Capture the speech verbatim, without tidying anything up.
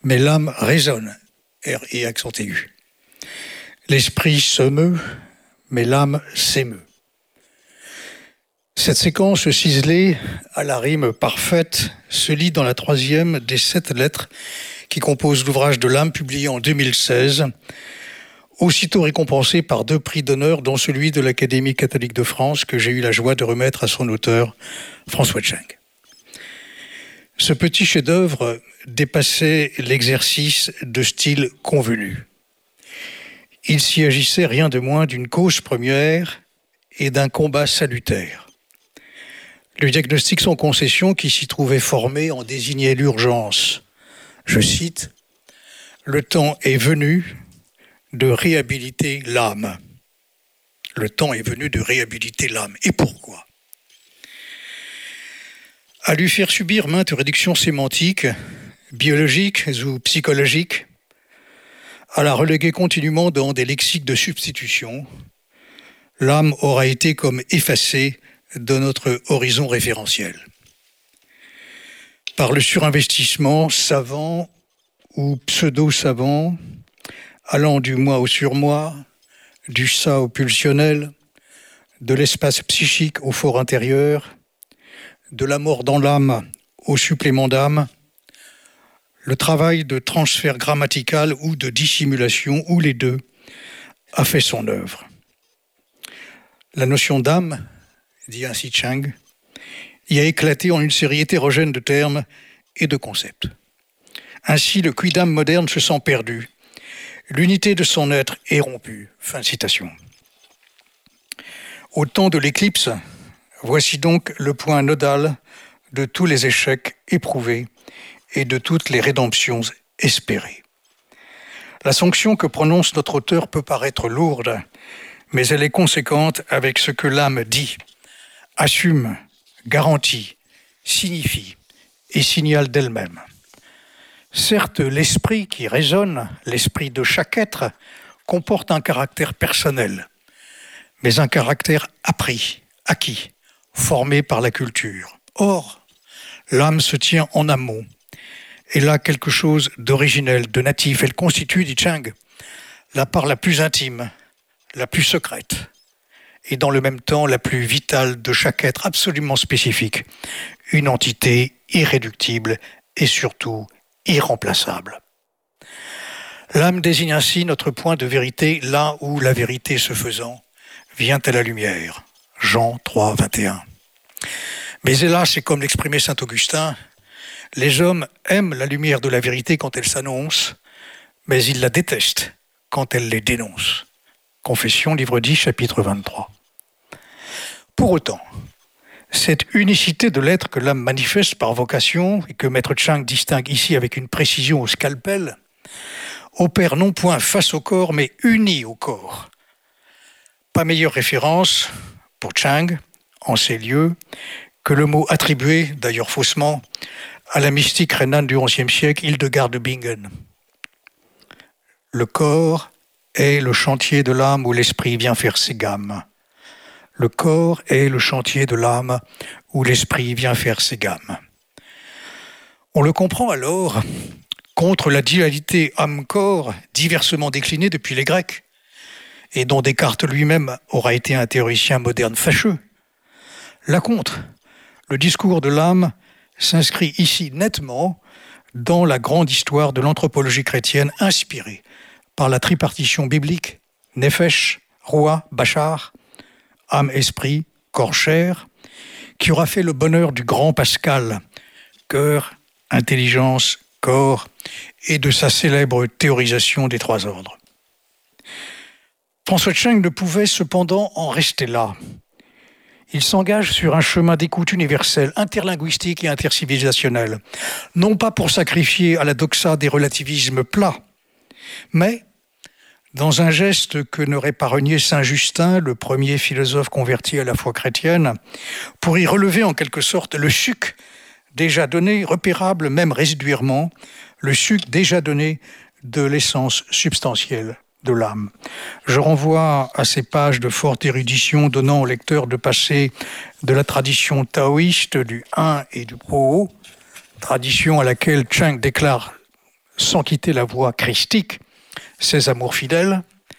mais l'âme résonne, R et accent aigu. L'esprit se meut, mais l'âme s'émeut. Cette séquence ciselée, à la rime parfaite, se lit dans la troisième des sept lettres qui composent l'ouvrage de l'âme publié en deux mille seize, aussitôt récompensé par deux prix d'honneur, dont celui de l'Académie catholique de France que j'ai eu la joie de remettre à son auteur, François Tcheng. Ce petit chef-d'œuvre dépassait l'exercice de style convenu. Il s'y agissait rien de moins d'une cause première et d'un combat salutaire. Le diagnostic sans concession qui s'y trouvait formé en désignait l'urgence. Je cite, « Le temps est venu de réhabiliter l'âme. » Le temps est venu de réhabiliter l'âme. Et pourquoi ? À lui faire subir maintes réductions sémantiques, biologiques ou psychologiques, à la reléguer continuellement dans des lexiques de substitution, l'âme aura été comme effacée de notre horizon référentiel. Par le surinvestissement savant ou pseudo-savant, allant du moi au surmoi, du ça au pulsionnel, de l'espace psychique au fort intérieur, de la mort dans l'âme au supplément d'âme, le travail de transfert grammatical ou de dissimulation, ou les deux, a fait son œuvre. La notion d'âme, dit ainsi Tcheng, y a éclaté en une série hétérogène de termes et de concepts. Ainsi, le quidam moderne se sent perdu. L'unité de son être est rompue. Fin de citation. Au temps de l'éclipse, voici donc le point nodal de tous les échecs éprouvés et de toutes les rédemptions espérées. La sanction que prononce notre auteur peut paraître lourde, mais elle est conséquente avec ce que l'âme dit, assume, garantit, signifie et signale d'elle-même. Certes, l'esprit qui résonne, l'esprit de chaque être, comporte un caractère personnel, mais un caractère appris, acquis, formé par la culture. Or, l'âme se tient en amont. Elle a quelque chose d'originel, de natif. Elle constitue, dit Tcheng, la part la plus intime, la plus secrète, et dans le même temps la plus vitale de chaque être absolument spécifique, une entité irréductible et surtout irremplaçable. L'âme désigne ainsi notre point de vérité, là où la vérité se faisant vient à la lumière. Jean trois, vingt et un. Mais hélas, c'est comme l'exprimait saint Augustin, les hommes aiment la lumière de la vérité quand elle s'annonce, mais ils la détestent quand elle les dénonce. Confession, livre dix, chapitre vingt-trois. Pour autant, cette unicité de l'être que l'âme manifeste par vocation, et que maître Tcheng distingue ici avec une précision au scalpel, opère non point face au corps, mais unie au corps. Pas meilleure référence, pour Tcheng, en ces lieux, que le mot attribué, d'ailleurs faussement, à la mystique rhénane du onzième siècle, Hildegard de Bingen. Le corps est le chantier de l'âme où l'esprit vient faire ses gammes. Le corps est le chantier de l'âme où l'esprit vient faire ses gammes. On le comprend alors contre la dualité âme-corps diversement déclinée depuis les Grecs et dont Descartes lui-même aura été un théoricien moderne fâcheux. Là contre, le discours de l'âme s'inscrit ici nettement dans la grande histoire de l'anthropologie chrétienne inspirée par la tripartition biblique, Nefesh, Roi, Bachar, âme-esprit, corps-chair, qui aura fait le bonheur du grand Pascal, cœur, intelligence, corps, et de sa célèbre théorisation des trois ordres. François Tcheng ne pouvait cependant en rester là. Il s'engage sur un chemin d'écoute universelle, interlinguistique et intercivilisationnel, non pas pour sacrifier à la doxa des relativismes plats, mais dans un geste que n'aurait pas renié saint Justin, le premier philosophe converti à la foi chrétienne, pour y relever en quelque sorte le suc déjà donné, repérable même résiduairement, le suc déjà donné de l'essence substantielle de l'âme. Je renvoie à ces pages de forte érudition donnant au lecteur de passer de la tradition taoïste du un et du pro, tradition à laquelle Tcheng déclare sans quitter la voie christique, ces amours fidèles,